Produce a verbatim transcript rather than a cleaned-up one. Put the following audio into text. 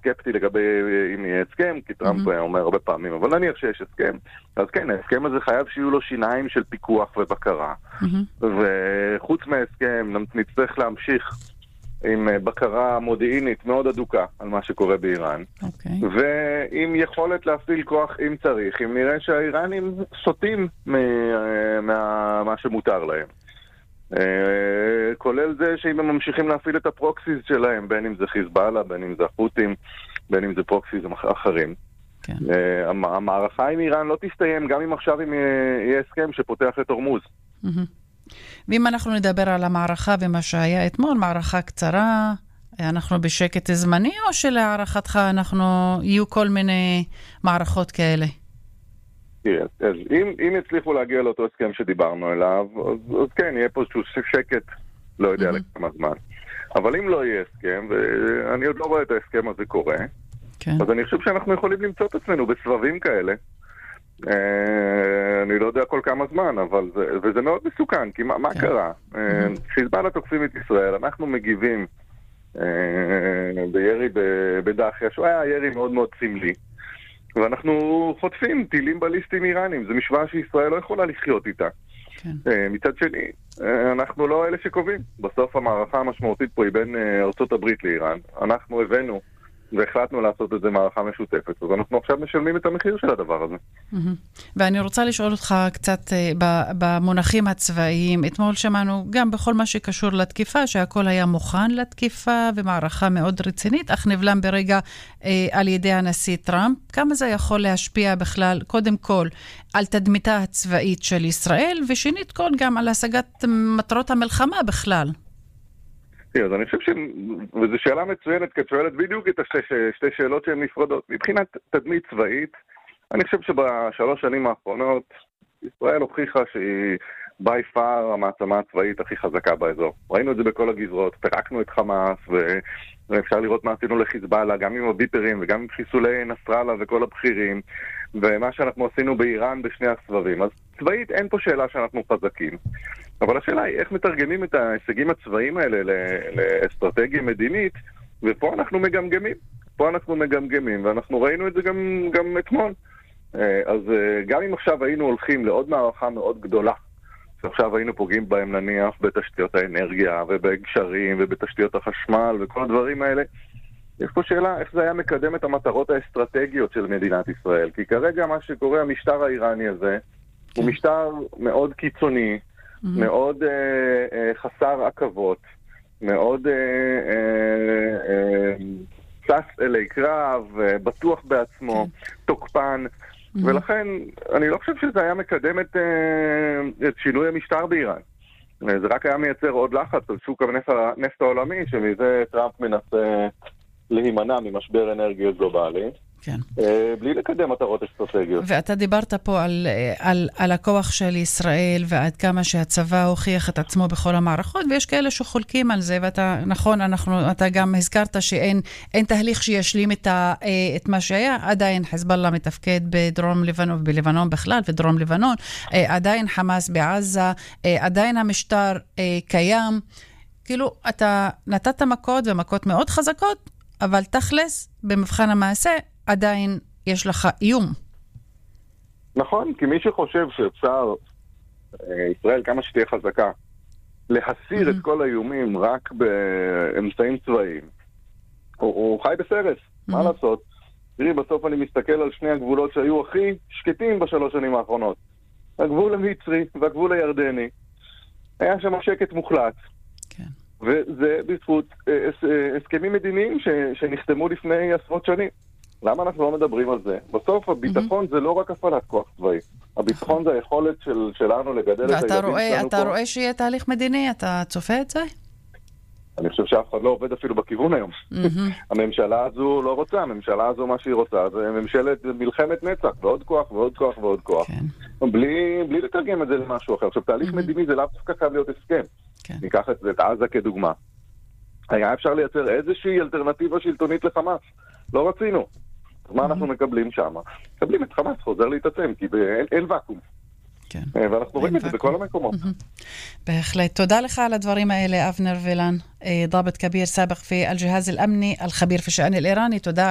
סקפטי לגבי אם יהיה הסכם, כי טראמפ mm-hmm. אומר הרבה פעמים, אבל נניח שיש הסכם. אז כן, ההסכם הזה חייב שיהיו לו שיניים של פיקוח ובקרה. Mm-hmm. וחוץ מההסכם נצטרך להמשיך עם בקרה מודיעינית מאוד אדוקה על מה שקורה באיראן. Okay. ועם יכולת להפעיל כוח אם צריך, אם נראה שהאיראנים סוטים ממה שמותר להם. כולל זה שאם הם ממשיכים להפעיל את הפרוקסיס שלהם, בין אם זה חיזבאללה, בין אם זה החות'ים, בין אם זה פרוקסיס אחרים. כן. המערכה עם איראן לא תסתיים, גם אם עכשיו יהיה הסכם שפותח את הורמוז. ואם אנחנו נדבר על המערכה ומה שהיה אתמול, מערכה קצרה, אנחנו בשקט זמני, או שלהערכתך אנחנו יהיו כל מיני מערכות כאלה? תראה, אז אם, אם יצליחו להגיע לאותו הסכם שדיברנו אליו, אז, אז כן, יהיה פה איזשהו שקט, לא יודע mm-hmm. לכמה זמן. אבל אם לא יהיה הסכם, ואני עוד לא רואה את ההסכם הזה קורה, כן. אז אני חושב שאנחנו יכולים למצוא את עצמנו בסבבים כאלה. אני לא יודע כל כמה זמן, אבל זה, וזה מאוד מסוכן, כי מה, מה קרה? חיזבאללה תוקפים את ישראל, אנחנו מגיבים בירי בדחיה, שהוא היה ירי מאוד מאוד סמלי, ואנחנו חוטפים טילים בליסטיים איראנים, זו משוואה שישראל לא יכולה לחיות איתה. מצד שני, אנחנו לא אלה שקובעים. בסוף המערכה המשמעותית פה היא בין ארצות הברית לאיראן. אנחנו הבאנו והחלטנו לעשות את זה מערכה משותפת, אז אנחנו עכשיו משלמים את המחיר של הדבר הזה. ואני רוצה לשאול אותך קצת במונחים הצבאיים. אתמול שמענו גם בכל מה שקשור לתקיפה, שהכל היה מוכן לתקיפה ומערכה מאוד רצינית, אך נבלם ברגע על ידי הנשיא טראמפ. כמה זה יכול להשפיע בכלל, קודם כל, על תדמיתה הצבאית של ישראל, ושנית כל גם על השגת מטרות המלחמה בכלל? אז אני חושב ש... וזו שאלה מצוינת, כי את שואלת בדיוק את השתי שתי שאלות שהן נפרדות. מבחינת תדמית צבאית, אני חושב שבשלוש שנים האחרונות, ישראל הוכיחה שהיא by far המעצמה הצבאית הכי חזקה באזור. ראינו את זה בכל הגזרות, פירקנו את חמאס, ואפשר לראות מה עשינו לחיזבאללה, גם עם הביפרים וגם עם חיסולי נסראללה וכל הבכירים, ומה שאנחנו עשינו באיראן בשני הסבבים. אז צבאית אין פה שאלה שאנחנו חזקים. אבל השאלה היא איך מתרגמים את ההישגים הצבאיים האלה לאסטרטגיה מדינית, ופה אנחנו מגמגמים. פה אנחנו מגמגמים, ואנחנו ראינו את זה גם, גם אתמול. אז גם אם עכשיו היינו הולכים לעוד מערכה מאוד גדולה, שעכשיו היינו פוגעים בהם נניח בתשתיות האנרגיה ובגשרים ובתשתיות החשמל וכל הדברים האלה, יש פה שאלה איך זה היה מקדם את המטרות האסטרטגיות של מדינת ישראל. כי כרגע מה שקורה, המשטר האיראני הזה, הוא משטר מאוד קיצוני, mm-hmm. מאוד אה, אה, חסר עקבות, מאוד אה, אה, אה, סס אלי קרב, אה, בטוח בעצמו, okay. תוקפן, mm-hmm. ולכן אני לא חושב שזה היה מקדם את, אה, את שינוי המשטר באיראן. זה רק היה מייצר עוד לחץ על שוק הנפט העולמי, שמזה טראמפ מנסה להימנע ממשבר אנרגיה גלובלי. כן. בלי לקדם מטרות אסטרטגיות. ואתה דיברת פה על, על, על הכוח של ישראל ועד כמה שהצבא הוכיח את עצמו בכל המערכות, ויש כאלה שחולקים על זה, ואתה, נכון, אנחנו, אתה גם הזכרת שאין אין תהליך שישלים את, ה, את מה שהיה, עדיין חיזבאללה מתפקד בדרום לבנון, בלבנון בכלל, ודרום לבנון, עדיין חמאס בעזה, עדיין המשטר קיים, כאילו אתה נתת מכות ומכות מאוד חזקות, אבל תכלס, במבחן המעשה, עדיין יש לך איום. נכון, כי מי שחושב שאפשר, ישראל כמה שתהיה חזקה, להסיר mm-hmm. את כל האיומים רק באמצעים צבאיים, הוא, הוא חי בסרס, mm-hmm. מה לעשות? תראי, בסוף אני מסתכל על שני הגבולות שהיו הכי שקטים בשלוש שנים האחרונות. הגבול המצרי והגבול הירדני. היה שם שקט מוחלט. כן. וזה בזכות הסכמים מדיניים שנחתמו לפני עשרות שנים. למה אנחנו לא מדברים על זה? בסוף הביטחון זה לא רק הפעלת כוח צבאי. הביטחון זה היכולת שלנו לגדל את הילדים שלנו פה. ואתה רואה שיהיה תהליך מדיני? אתה צופה את זה? אני חושב שאף אחד לא עובד אפילו בכיוון היום. הממשלה הזו לא רוצה, הממשלה הזו מה שהיא רוצה, זה ממשלת מלחמת נצח, ועוד כוח ועוד כוח ועוד כוח. בלי לתרגם את זה למשהו אחר. עכשיו, תהליך מדיני זה לאו דווקא חייב להיות הסכם. ניקח את עזה כדוגמה. היה אפשר לייצר איזושהי אלטרנטיבה שלטונית לחמאס. לא רצינו. מה אנחנו מקבלים שם? מקבלים את חמאס, חוזר להתעצם, כי אין ואקום. ואנחנו רואים את זה בכל המקומות. בהחלט. תודה לך על הדברים האלה, אבנר וילן, ضابط كبير سابق في الجهاز الأمني الخبير في الشأن الإيراني. תודה